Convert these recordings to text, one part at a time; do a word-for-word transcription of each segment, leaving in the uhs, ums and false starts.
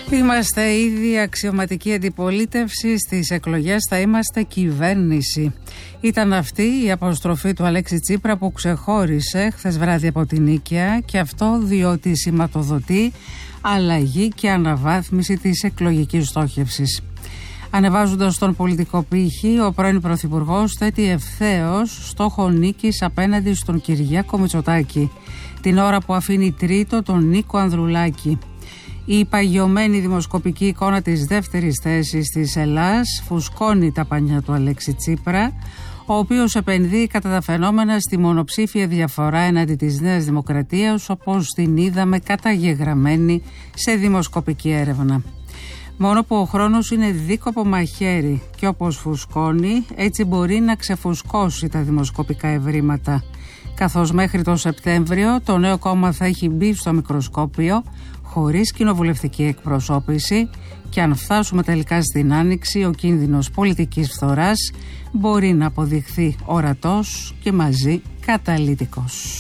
Είμαστε ήδη αξιωματική αντιπολίτευση, στις εκλογές θα είμαστε κυβέρνηση. Ήταν αυτή η αποστροφή του Αλέξη Τσίπρα που ξεχώρισε χθες βράδυ από την Νίκαια, και αυτό διότι σηματοδοτεί αλλαγή και αναβάθμιση της εκλογικής στόχευσης. Ανεβάζοντας τον πολιτικό πύχη, ο πρώην Πρωθυπουργός θέτει ευθέως στόχο νίκης απέναντι στον Κυριάκο Μητσοτάκη, την ώρα που αφήνει τρίτο τον Νίκο Ανδρουλάκη. Η παγιωμένη δημοσκοπική εικόνα της δεύτερης θέσης της Ελλάς φουσκώνει τα πανιά του Αλέξη Τσίπρα, ο οποίος επενδύει κατά τα φαινόμενα στη μονοψήφια διαφορά εναντί της Νέας Δημοκρατίας, όπως την είδαμε καταγεγραμμένη σε δημοσκοπική έρευνα. Μόνο που ο χρόνος είναι δίκοπο μαχαίρι και όπως φουσκώνει, έτσι μπορεί να ξεφουσκώσει τα δημοσκοπικά ευρήματα. Καθώς μέχρι το Σεπτέμβριο το νέο κόμμα θα έχει μπει στο μικροσκόπιο, χωρίς κοινοβουλευτική εκπροσώπηση, και αν φτάσουμε τελικά στην Άνοιξη, ο κίνδυνος πολιτικής φθοράς μπορεί να αποδειχθεί ορατός και μαζί καταλυτικός.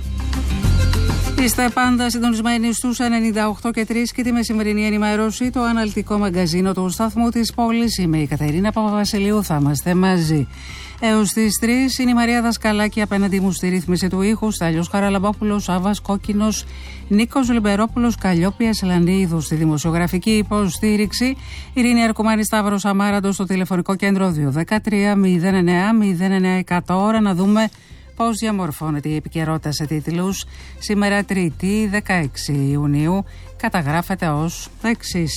Είστε πάντα συντονισμένοι στους ενενήντα οκτώ και τρία και τη μεσημερινή ενημέρωση, το αναλυτικό μαγκαζίνο του σταθμού της πόλης. Είμαι η Κατερίνα Παπαβασιλείου, θα είμαστε μαζί έως τις τρεις. Είναι η Μαρία Δασκαλάκη απέναντι μου στη ρύθμιση του ήχου, Στέλιος Χαραλαμπόπουλος, Άβας Κόκκινος, Νίκος Λιμπερόπουλος, Καλλιόπια Λανίδου στη δημοσιογραφική υποστήριξη, Ειρήνη Αρκουμάνη, Σταύρος Αμάραντος στο τηλεφωνικό κέντρο δύο ένα τρία μηδέν εννέα μηδέν εννέα εκατό. Ώρα να δούμε πώς διαμορφώνεται η επικαιρότητα σε τίτλους. Σήμερα Τρίτη δεκαέξι Ιουνίου καταγράφεται ως εξής.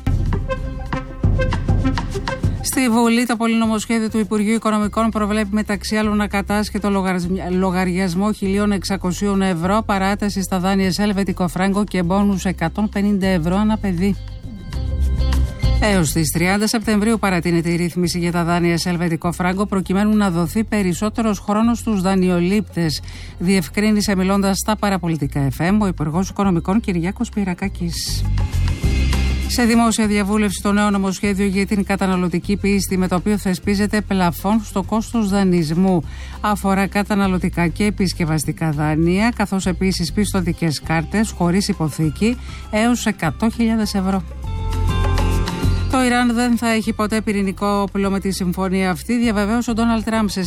Στη Βουλή το πολυνομοσχέδιο του Υπουργείου Οικονομικών προβλέπει μεταξύ άλλων ακατάσχετο λογαριασμό χίλια εξακόσια ευρώ, παράταση στα δάνεια σε ελβετικό φράγκο και μπόνους εκατόν πενήντα ευρώ ανά παιδί. Έως τις τριάντα Σεπτεμβρίου παρατείνεται η ρύθμιση για τα δάνεια σε ελβετικό φράγκο, προκειμένου να δοθεί περισσότερος χρόνος στους δανειολήπτες, διευκρίνησε μιλώντας στα παραπολιτικά εφ εμ ο Υπουργός Οικονομικών Κυριάκος Πυρακάκης. Σε δημόσια διαβούλευση το νέο νομοσχέδιο για την καταναλωτική πίστη, με το οποίο θεσπίζεται πλαφόν στο κόστος δανεισμού, αφορά καταναλωτικά και επισκευαστικά δάνεια, καθώς επίσης πιστωτικές κάρτες χωρίς υποθήκη έως εκατό χιλιάδες ευρώ. Το Ιράν δεν θα έχει ποτέ πυρηνικό όπλο με τη συμφωνία αυτή, διαβεβαίωσε ο Ντόναλντ Τραμπ σε